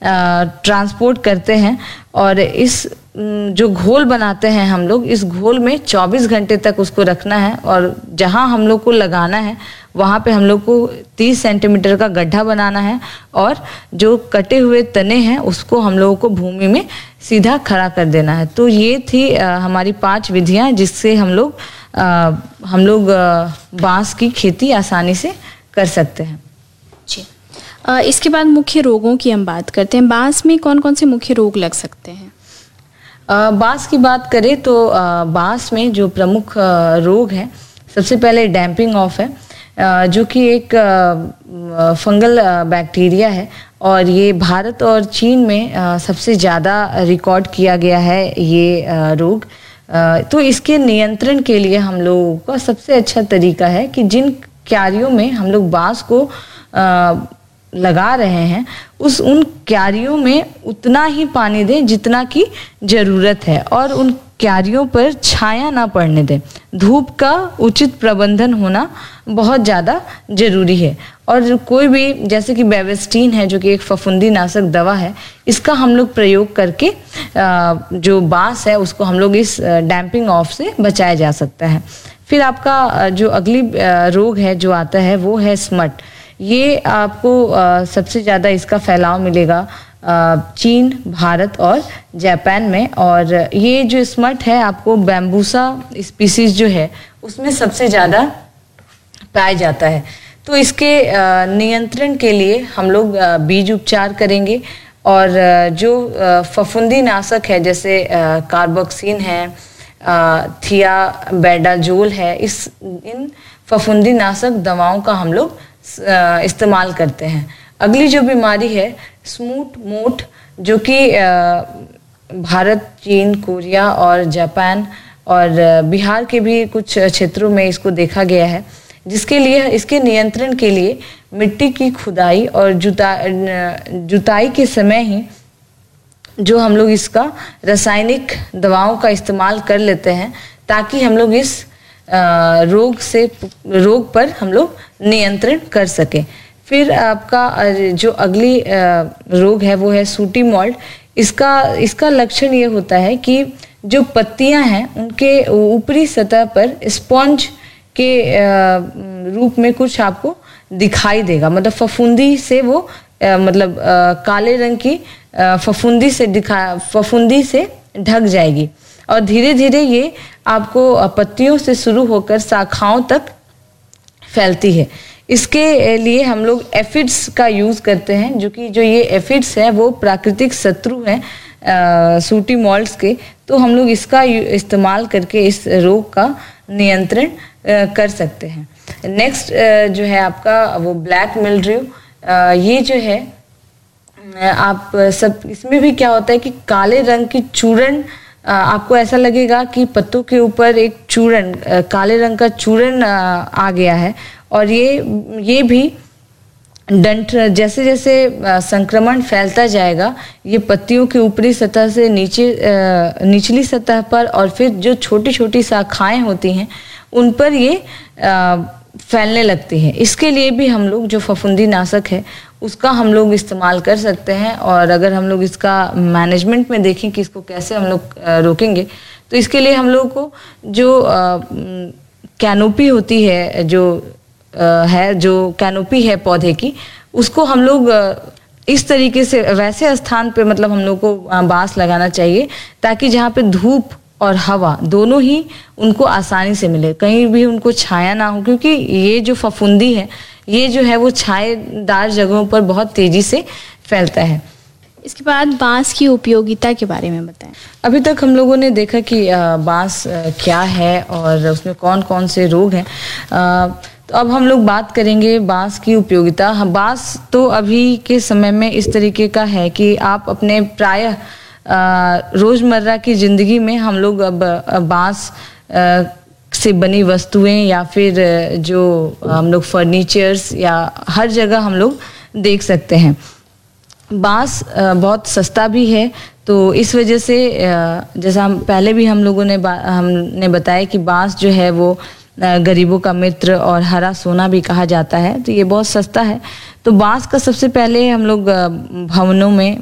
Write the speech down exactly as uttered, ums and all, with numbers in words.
Transport करते हैं और इस जो घोल बनाते हैं हम लोग, इस घोल में चौबीस घंटे तक उसको रखना है और जहां हम लोग को लगाना है वहां पे हम लोग को तीस सेंटीमीटर का गड्ढा बनाना है और जो कटे हुए तने हैं उसको हम लोगों को भूमि में सीधा खड़ा कर देना है। तो ये थी आ, हमारी पांच विधियां जिससे हम लोग आ, हम लोग बांस की खेती आसानी से कर सकते हैं। जी, आ, इसके बाद मुख्य रोगों की हम बात करते हैं। बांस में कौन कौन से मुख्य रोग लग सकते हैं? बांस की बात करें तो बांस में जो प्रमुख रोग है, सबसे पहले डैम्पिंग ऑफ है, जो कि एक फंगल बैक्टीरिया है और ये भारत और चीन में सबसे ज़्यादा रिकॉर्ड किया गया है ये रोग। तो इसके नियंत्रण के लिए हम लोगों का सबसे अच्छा तरीका है कि जिन क्यारियों में हम लोग बांस को लगा रहे हैं उस उन क्यारियों में उतना ही पानी दें जितना की ज़रूरत है और उन क्यारियों पर छाया ना पड़ने दें। धूप का उचित प्रबंधन होना बहुत ज़्यादा ज़रूरी है। और कोई भी, जैसे कि बेविस्टीन है जो कि एक फफूंदी नाशक दवा है, इसका हम लोग प्रयोग करके जो बांस है उसको हम लोग इस डैम्पिंग ऑफ से बचाया जा सकता है। फिर आपका जो अगली रोग है जो आता है वो है स्मट। ये आपको आ, सबसे ज़्यादा इसका फैलाव मिलेगा आ, चीन, भारत और जापान में। और ये जो स्मट है आपको बैम्बूसा स्पीसीज जो है उसमें सबसे ज़्यादा पाया जाता है। तो इसके आ, नियंत्रण के लिए हम लोग आ, बीज उपचार करेंगे और आ, जो फफूंदी नाशक है जैसे कार्बोक्सिन है, थियाबेंडाजोल है, इस इन फफूंदी नाशक दवाओं का हम लोग इस्तेमाल करते हैं। अगली जो बीमारी है स्मूथ मोट, जो कि भारत, चीन, कोरिया और जापान और बिहार के भी कुछ क्षेत्रों में इसको देखा गया है, जिसके लिए इसके नियंत्रण के लिए मिट्टी की खुदाई और जुता जुताई के समय ही जो हम लोग इसका रासायनिक दवाओं का इस्तेमाल कर लेते हैं ताकि हम लोग इस रोग से रोग पर हम लोग नियंत्रण कर सकें। फिर आपका जो अगली रोग है वो है सूटी मॉल्ट। इसका इसका लक्षण ये होता है कि जो पत्तियां हैं उनके ऊपरी सतह पर स्पॉन्ज के रूप में कुछ आपको दिखाई देगा, मतलब फफूंदी से वो मतलब काले रंग की फफूंदी से दिखा फफूंदी से ढक जाएगी और धीरे धीरे ये आपको पत्तियों से शुरू होकर शाखाओं तक फैलती है। इसके लिए हम लोग एफिड्स का यूज़ करते हैं, जो कि जो ये एफिड्स हैं वो प्राकृतिक शत्रु हैं सूटी मॉल्ट्स के। तो हम लोग इसका इस्तेमाल करके इस रोग का नियंत्रण कर सकते हैं। नेक्स्ट जो है आपका वो ब्लैक मिल्ड्यू। ये जो है आप सब, इसमें भी क्या होता है कि काले रंग की चूर्ण, आपको ऐसा लगेगा कि पत्तों के ऊपर एक चूर्ण, काले रंग का चूर्ण आ गया है। और ये ये भी डंठ जैसे जैसे संक्रमण फैलता जाएगा ये पत्तियों की ऊपरी सतह से नीचे निचली सतह पर और फिर जो छोटी छोटी शाखाएं होती हैं उन पर ये फैलने लगती है। इसके लिए भी हम लोग जो फफूंदी नाशक है उसका हम लोग इस्तेमाल कर सकते हैं। और अगर हम लोग इसका मैनेजमेंट में देखें कि इसको कैसे हम लोग रोकेंगे, तो इसके लिए हम लोग को जो कैनोपी होती है, जो है जो कैनोपी है पौधे की, उसको हम लोग इस तरीके से वैसे स्थान पे मतलब हम लोग को बांस लगाना चाहिए ताकि जहाँ पे धूप और हवा दोनों ही उनको आसानी से मिले, कहीं भी उनको छाया ना हो, क्योंकि ये जो फफूंदी है ये जो है वो छायेदार जगहों पर बहुत तेजी से फैलता है। इसके बाद बांस की उपयोगिता के बारे में बताएं। अभी तक हम लोगों ने देखा कि बांस क्या है और उसमें कौन कौन से रोग हैं। तो अब हम लोग बात करेंगे बांस की उपयोगिता। बांस तो अभी के समय में इस तरीके का है कि आप अपने प्रायः रोज़मर्रा की ज़िंदगी में हम लोग अब बांस से बनी वस्तुएं या फिर जो हम लोग फर्नीचर्स या हर जगह हम लोग देख सकते हैं। बांस बहुत सस्ता भी है, तो इस वजह से जैसा हम पहले भी हम लोगों ने हमने बताया कि बांस जो है वो गरीबों का मित्र और हरा सोना भी कहा जाता है, तो ये बहुत सस्ता है। तो बांस का सबसे पहले हम लोग भवनों में